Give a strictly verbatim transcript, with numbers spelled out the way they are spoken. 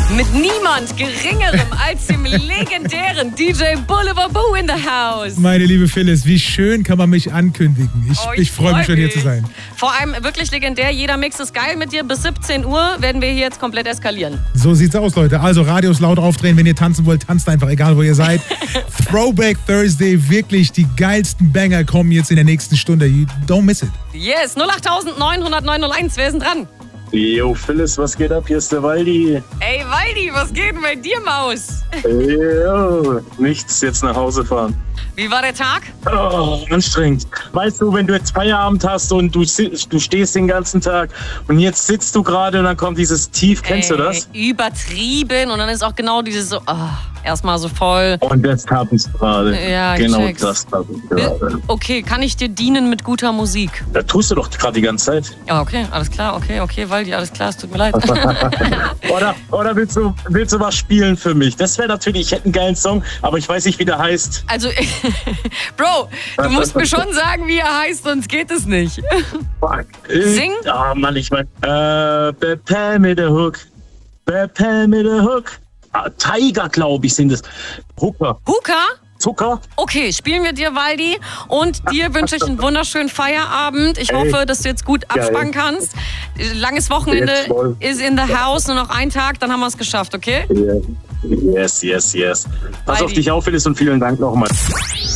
Mit niemand Geringerem als dem legendären D J Boulevard Boo in the house. Meine liebe Phyllis, wie schön kann man mich ankündigen. Ich, oh, ich, ich freue freu mich schon, hier zu sein. Vor allem wirklich legendär. Jeder Mix ist geil mit dir. Bis siebzehn Uhr werden wir hier jetzt komplett eskalieren. So sieht's aus, Leute. Also Radios laut aufdrehen. Wenn ihr tanzen wollt, tanzt einfach, egal wo ihr seid. Throwback Thursday. Wirklich die geilsten Banger kommen jetzt in der nächsten Stunde. You don't miss it. Yes, null acht neun null null neun null eins. Wer ist denn dran? Yo, Phyllis, was geht ab? Hier ist der Waldi. Ey, Waldi, was geht denn bei dir, Maus? Yo, nichts, jetzt nach Hause fahren. Wie war der Tag? Oh, anstrengend. Weißt du, wenn du jetzt Feierabend hast und du, du stehst den ganzen Tag und jetzt sitzt du gerade und dann kommt dieses Tief, kennst Ey, du das? Übertrieben und dann ist auch genau dieses so, oh, erstmal so voll. Und das hab ich gerade. Ja, ich genau check's. das hab ich gerade. Okay, kann ich dir dienen mit guter Musik? Da tust du doch gerade die ganze Zeit. Ja, okay, alles klar, okay, okay, Waldi, alles klar, es tut mir leid. oder oder willst, du, willst du was spielen für mich? Das wäre natürlich, ich hätte einen geilen Song, aber ich weiß nicht, wie der heißt. Also, Bro, du musst mir schon sagen, wie er heißt, sonst geht es nicht. Fuck. Sing? Ah, oh, Mann, ich mein. Äh, Bepel mit der Hook. Bepel mit der Hook. Ah, Tiger, glaube ich, sind es. Hooker. Hooker? Zucker? Okay, spielen wir dir, Waldi. Und dir wünsche ich einen wunderschönen Feierabend. Ich hoffe, Ey, dass du jetzt gut geil. abspannen kannst. Langes Wochenende ist in the house. Nur noch ein Tag, dann haben wir es geschafft, okay? Yes, yes, yes. Pass Waldi. auf dich auf, Phyllis, und vielen Dank nochmal.